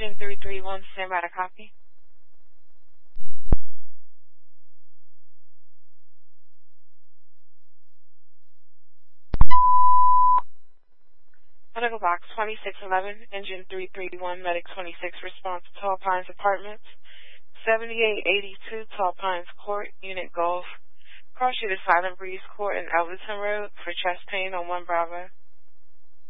Engine 331, stand by to copy. Medical box 2611, Engine 331, Medic 26, response to Tall Pines Apartments, 7882 Tall Pines Court, Unit Golf. Cross you to Silent Breeze Court and Elverton Road for chest pain on 1 Bravo.